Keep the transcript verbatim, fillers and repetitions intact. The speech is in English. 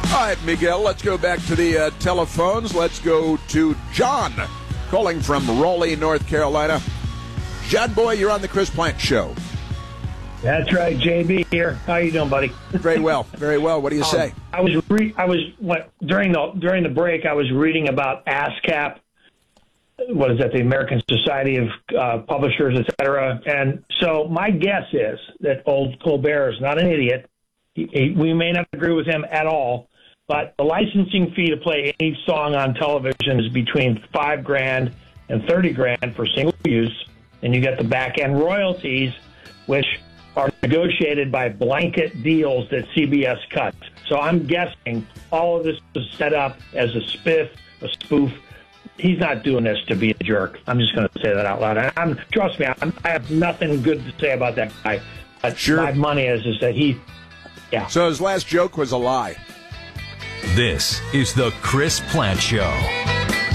All right, Miguel, let's go back to the uh, telephones. Let's go to John, calling from Raleigh, North Carolina. John Boy, you're on the Chris Plante Show. That's right, J B here. How you doing, buddy? Very well, very well. What do you um, say? I was re- I was what, during the during the break. I was reading about ASCAP. What is that? The American Society of uh, Publishers, et cetera. And so my guess is that old Colbert is not an idiot. He, he, we may not agree with him at all, but the licensing fee to play any song on television is between five grand and thirty grand for single use, and you get the back end royalties, which are negotiated by blanket deals that C B S cuts. So I'm guessing all of this is set up as a spiff, a spoof. He's not doing this to be a jerk. I'm just going to say that out loud. And I'm, trust me, I'm, I have nothing good to say about that guy. But sure. My money is is that he, yeah. So his last joke was a lie. This is the Chris Plante Show.